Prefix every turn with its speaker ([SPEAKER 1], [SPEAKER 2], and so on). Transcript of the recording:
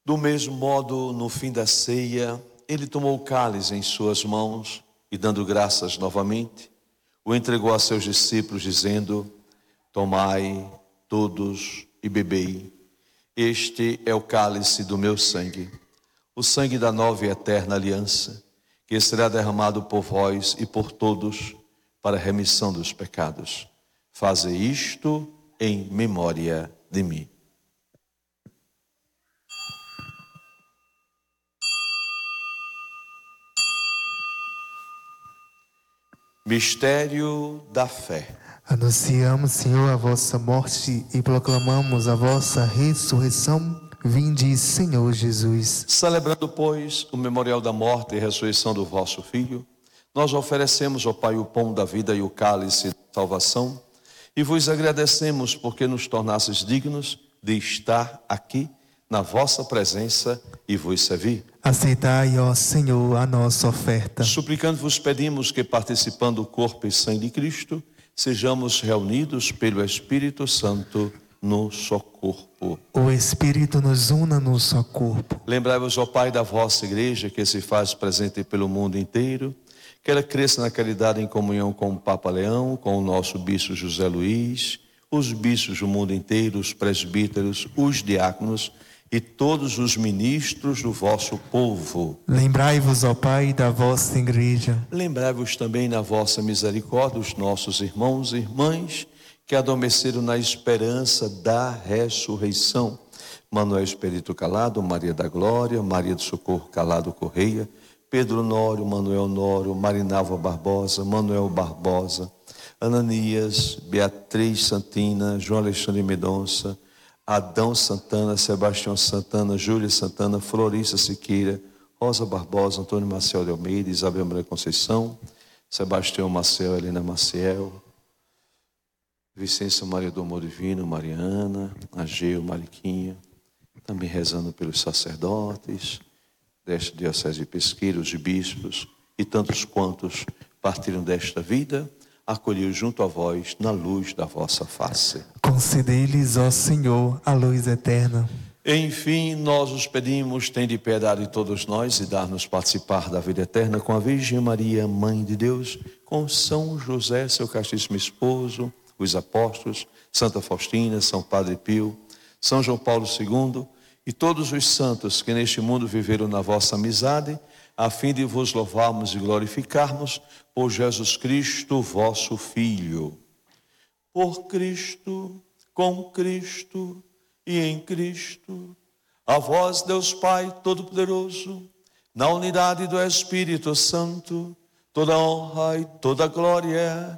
[SPEAKER 1] Do mesmo modo, no fim da ceia, ele tomou o cálice em suas mãos e, dando graças novamente, o entregou a seus discípulos, dizendo: tomai todos e bebei. Este é o cálice do meu sangue, o sangue da nova e eterna aliança, que será derramado por vós e por todos para a remissão dos pecados. Fazei isto em memória de mim. Mistério da fé.
[SPEAKER 2] Anunciamos, Senhor, a vossa morte e proclamamos a vossa ressurreição. Vinde, Senhor Jesus.
[SPEAKER 1] Celebrando, pois, o memorial da morte e ressurreição do vosso Filho, nós oferecemos ao Pai o pão da vida e o cálice da salvação, e vos agradecemos porque nos tornastes dignos de estar aqui na vossa presença e vos servir.
[SPEAKER 2] Aceitai, ó Senhor, a nossa oferta.
[SPEAKER 1] Suplicando vos pedimos que, participando do corpo e sangue de Cristo, sejamos reunidos pelo Espírito Santo no só corpo.
[SPEAKER 2] O Espírito nos una no só corpo.
[SPEAKER 1] Lembrai-vos, ó Pai, da vossa igreja, que se faz presente pelo mundo inteiro, que ela cresça na caridade em comunhão com o Papa Leão, com o nosso bispo José Luís, os bispos do mundo inteiro, os presbíteros, os diáconos e todos os ministros do vosso povo.
[SPEAKER 2] Lembrai-vos, ó Pai, da vossa igreja.
[SPEAKER 1] Lembrai-vos também na vossa misericórdia os nossos irmãos e irmãs que adormeceram na esperança da ressurreição. Manuel Espírito Calado, Maria da Glória, Maria do Socorro Calado Correia, Pedro Nório, Manuel Nório, Marinalva Barbosa, Manuel Barbosa, Ananias, Beatriz Santina, João Alexandre Mendonça, Adão Santana, Sebastião Santana, Júlia Santana, Florissa Siqueira, Rosa Barbosa, Antônio Maciel de Almeida, Isabel Maria Conceição, Sebastião Maciel, Helena Maciel, Vicência Maria do Amor Divino, Mariana, Ageu, Mariquinha, também rezando pelos sacerdotes desta diocese de Pesqueira, os bispos e tantos quantos partiram desta vida, acolheu junto a vós na luz da vossa face.
[SPEAKER 2] Concedei-lhes, ó Senhor, a luz eterna.
[SPEAKER 1] Enfim, nós os pedimos, tende piedade de todos nós e dar-nos participar da vida eterna com a Virgem Maria, Mãe de Deus, com São José, seu castíssimo esposo, os apóstolos, Santa Faustina, São Padre Pio, São João Paulo II e todos os santos que neste mundo viveram na vossa amizade, a fim de vos louvarmos e glorificarmos por Jesus Cristo, vosso Filho. Por Cristo, com Cristo e em Cristo, a vós, Deus Pai Todo-Poderoso, na unidade do Espírito Santo, toda honra e toda glória